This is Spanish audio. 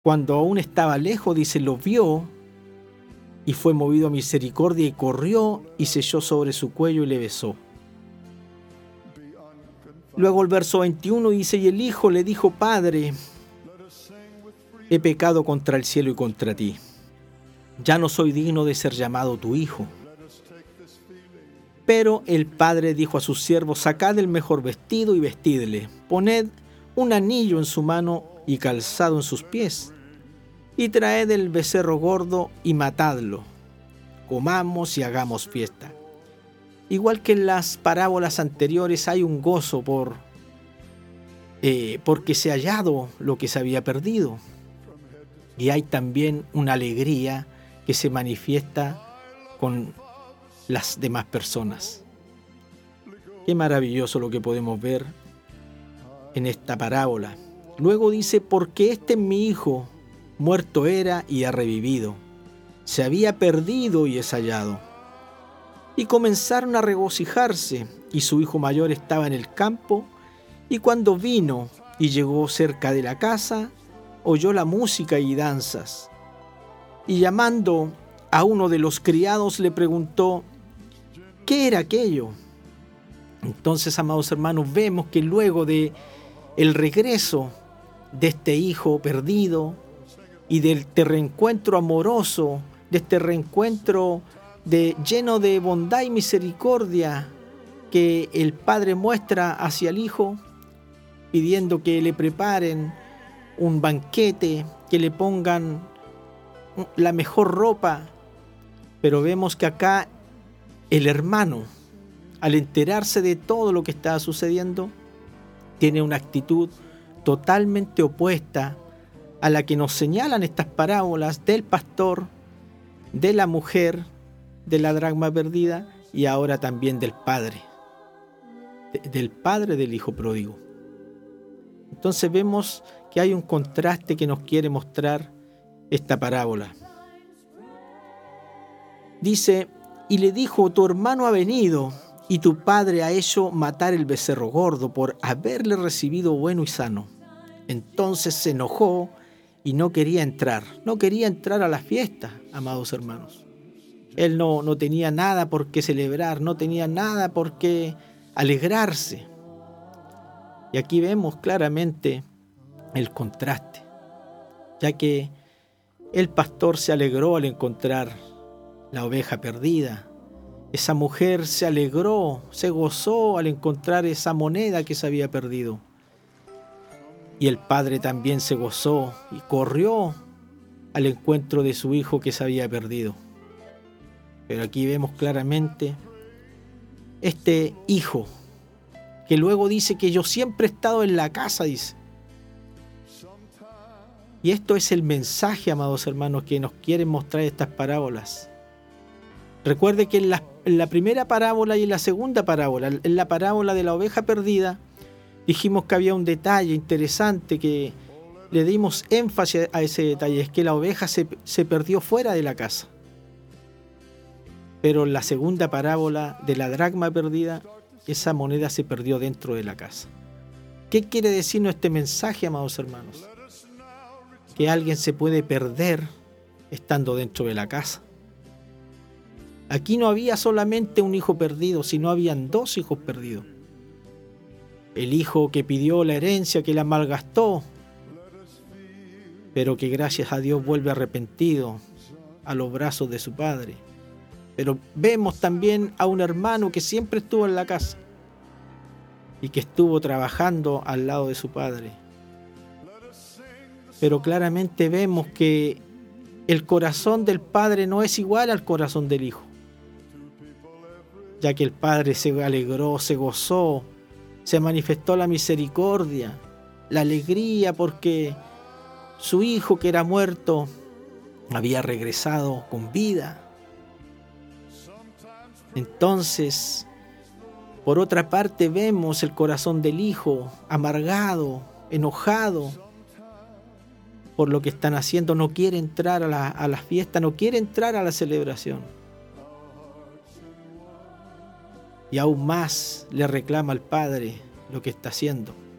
Cuando aún estaba lejos, dice, lo vio y fue movido a misericordia y corrió y se echó sobre su cuello y le besó. Luego el verso 21 dice, y el hijo le dijo, Padre, he pecado contra el cielo y contra ti. Ya no soy digno de ser llamado tu hijo. Pero el padre dijo a sus siervos, sacad el mejor vestido y vestidle, poned un anillo en su mano y calzado en sus pies, y traed el becerro gordo y matadlo, comamos y hagamos fiesta. Igual que en las parábolas anteriores hay un gozo porque se ha hallado lo que se había perdido, y hay también una alegría que se manifiesta con las demás personas. Qué maravilloso lo que podemos ver en esta parábola. Luego dice, porque este es mi hijo, muerto era y ha revivido, se había perdido y es hallado. Y comenzaron a regocijarse, y su hijo mayor estaba en el campo, y cuando vino y llegó cerca de la casa, oyó la música y danzas. Y llamando a uno de los criados le preguntó, ¿qué era aquello? Entonces, amados hermanos, vemos que luego de el regreso de este hijo perdido y del reencuentro amoroso, de este reencuentro lleno de bondad y misericordia que el padre muestra hacia el hijo, pidiendo que le preparen un banquete, que le pongan la mejor ropa, pero vemos que acá el hermano, al enterarse de todo lo que estaba sucediendo, tiene una actitud totalmente opuesta a la que nos señalan estas parábolas del pastor, de la mujer, de la dracma perdida y ahora también del padre del hijo pródigo. Entonces vemos que hay un contraste que nos quiere mostrar esta parábola. Dice, y le dijo, tu hermano ha venido, y tu padre ha hecho matar el becerro gordo por haberle recibido bueno y sano. Entonces se enojó y no quería entrar a la fiesta, amados hermanos. Él no tenía nada por qué celebrar, no tenía nada por qué alegrarse. Y aquí vemos claramente el contraste, ya que el pastor se alegró al encontrar la oveja perdida. Esa mujer se alegró, se gozó al encontrar esa moneda que se había perdido. Y el padre también se gozó y corrió al encuentro de su hijo que se había perdido. Pero aquí vemos claramente este hijo que luego dice que yo siempre he estado en la casa, dice. Y esto es el mensaje, amados hermanos, que nos quieren mostrar estas parábolas. Recuerde que en la primera parábola y en la segunda parábola, en la parábola de la oveja perdida, dijimos que había un detalle interesante que le dimos énfasis a ese detalle, es que la oveja se perdió fuera de la casa. Pero en la segunda parábola de la dracma perdida, esa moneda se perdió dentro de la casa. ¿Qué quiere decirnos este mensaje, amados hermanos? Que alguien se puede perder estando dentro de la casa. Aquí no había solamente un hijo perdido, sino habían dos hijos perdidos. El hijo que pidió la herencia, que la malgastó, pero que gracias a Dios vuelve arrepentido a los brazos de su padre. Pero vemos también a un hermano que siempre estuvo en la casa y que estuvo trabajando al lado de su padre. Pero claramente vemos que el corazón del padre no es igual al corazón del hijo, ya que el padre se alegró, se gozó, se manifestó la misericordia, la alegría porque su hijo que era muerto había regresado con vida. Entonces, por otra parte, vemos el corazón del hijo amargado, enojado por lo que están haciendo. No quiere entrar a la fiesta, no quiere entrar a la celebración. Y aún más le reclama al padre lo que está haciendo.